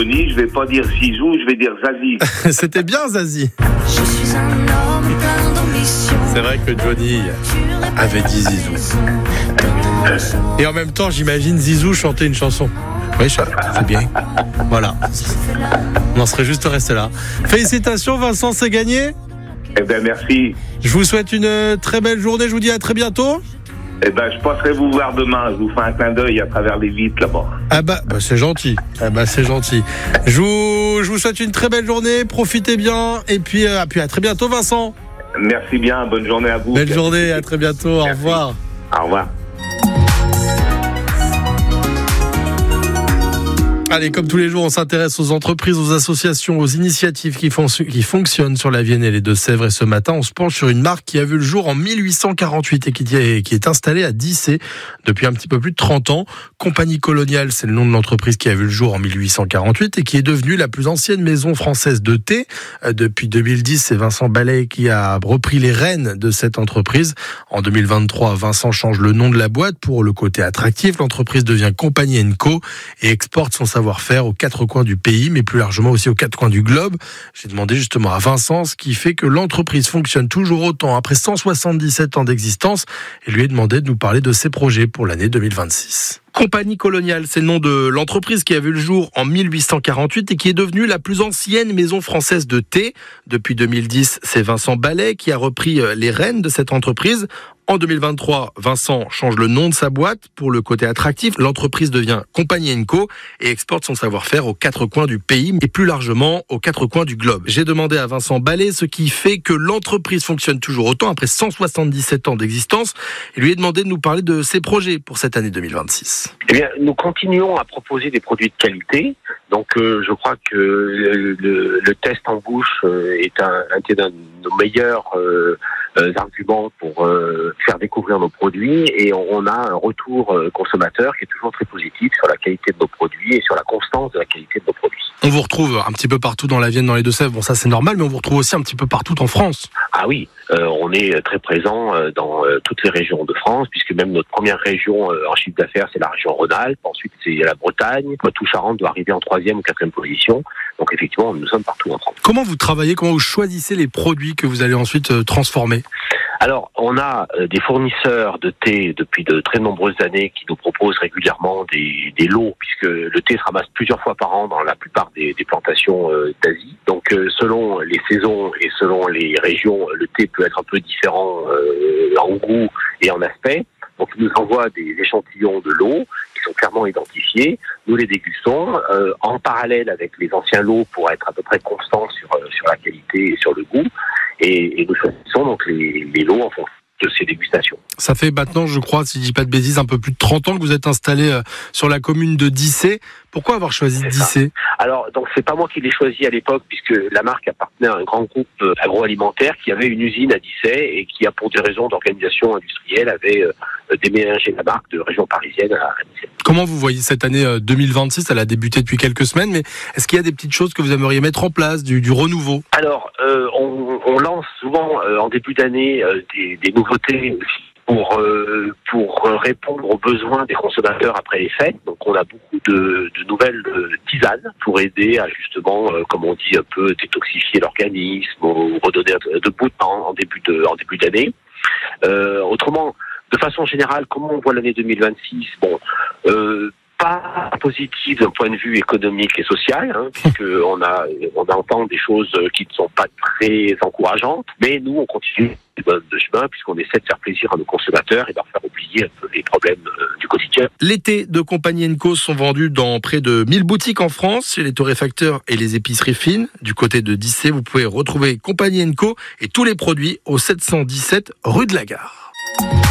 Johnny, je vais pas dire Zizou, je vais dire Zazie. C'était bien Zazie. Je suis un homme plein d'ambition. C'est vrai que Johnny avait dit Zizou. Et en même temps, j'imagine Zizou chanter une chanson. Oui, c'est bien. Voilà. On en serait juste resté là. Félicitations Vincent, c'est gagné. Eh ben merci. Je vous souhaite une très belle journée, je vous dis à très bientôt. Eh ben je passerai vous voir demain, je vous fais un clin d'œil à travers les vitres là-bas. Ah bah c'est gentil. C'est gentil. Je vous souhaite une très belle journée, profitez bien et puis à très bientôt Vincent. Merci bien, bonne journée à vous. Belle journée, à très bientôt, au revoir. Au revoir. Allez, comme tous les jours, on s'intéresse aux entreprises, aux associations, aux initiatives qui fonctionnent sur la Vienne et les Deux-Sèvres. Et ce matin, on se penche sur une marque qui a vu le jour en 1848 et qui est installée à Dissé depuis un petit peu plus de 30 ans. Compagnie Coloniale, c'est le nom de l'entreprise qui a vu le jour en 1848 et qui est devenue la plus ancienne maison française de thé. Depuis 2010, c'est Vincent Ballet qui a repris les rênes de cette entreprise. En 2023, Vincent change le nom de la boîte pour le côté attractif. L'entreprise devient Compagnie & Co et exporte son savoir-faire aux quatre coins du pays, mais plus largement aussi aux quatre coins du globe. J'ai demandé justement à Vincent ce qui fait que l'entreprise fonctionne toujours autant après 177 ans d'existence et lui ai demandé de nous parler de ses projets pour l'année 2026. Compagnie Coloniale, c'est le nom de l'entreprise qui a vu le jour en 1848 et qui est devenue la plus ancienne maison française de thé. Depuis 2010, c'est Vincent Ballet qui a repris les rênes de cette entreprise. En 2023, Vincent change le nom de sa boîte pour le côté attractif. L'entreprise devient Compagnie & Co et exporte son savoir-faire aux quatre coins du pays et plus largement aux quatre coins du globe. J'ai demandé à Vincent Ballet ce qui fait que l'entreprise fonctionne toujours autant après 177 ans d'existence et lui ai demandé de nous parler de ses projets pour cette année 2026. Eh bien, nous continuons à proposer des produits de qualité. Donc, je crois que le test en bouche est un de nos meilleurs arguments pour faire découvrir nos produits. Et on a un retour consommateur qui est toujours très positif sur la qualité de nos produits et sur la constance de la qualité de nos produits. On vous retrouve un petit peu partout dans la Vienne, dans les Deux-Sèvres. Bon, ça c'est normal, mais on vous retrouve aussi un petit peu partout en France. Ah oui, on est très présent dans toutes les régions de France, puisque même notre première région en chiffre d'affaires, c'est la région Rhône-Alpes. Ensuite, c'est la Bretagne. Poitou-Charentes doit arriver en 3e ou 4e position. Donc effectivement, nous sommes partout en France. Comment vous travaillez, comment vous choisissez les produits que vous allez ensuite transformer ? Alors, on a des fournisseurs de thé depuis de très nombreuses années qui nous proposent régulièrement des lots, puisque le thé se ramasse plusieurs fois par an dans la plupart des plantations d'Asie. Donc, selon les saisons et selon les régions, le thé peut être un peu différent en goût et en aspect. Donc, ils nous envoient des échantillons de lots qui sont clairement identifiés. Nous les dégustons en parallèle avec les anciens lots pour être à peu près constants sur la qualité et sur le goût. Et nous choisissons donc les lots en fonction de ces dégustations. Ça fait maintenant, je crois, si je dis pas de bêtises, un peu plus de 30 ans que vous êtes installé sur la commune de Dissé. Pourquoi avoir choisi Dissé ? Alors, donc c'est pas moi qui l'ai choisi à l'époque, puisque la marque appartenait à un grand groupe agroalimentaire qui avait une usine à Dissé et qui, pour des raisons d'organisation industrielle, avait déménagé la marque de région parisienne à Dissé. Comment vous voyez cette année 2026 ? Elle a débuté depuis quelques semaines, mais est-ce qu'il y a des petites choses que vous aimeriez mettre en place, du renouveau ? Alors, on lance souvent en début d'année des nouveautés pour répondre aux besoins des consommateurs après les fêtes. Donc on a beaucoup de nouvelles tisanes pour aider à justement, comme on dit, un peu détoxifier l'organisme, ou redonner de bout de temps en début d'année. Autrement, de façon générale, comment on voit l'année 2026 ? Pas positif d'un point de vue économique et social, puisqu'on entend des choses qui ne sont pas très encourageantes, mais nous on continue de chemin puisqu'on essaie de faire plaisir à nos consommateurs et de leur faire oublier un peu les problèmes du quotidien. Les thés de Compagnie & Co sont vendus dans près de 1000 boutiques en France, chez les torréfacteurs et les épiceries fines. Du côté de Dissé, vous pouvez retrouver Compagnie & Co et tous les produits au 717 rue de la Gare.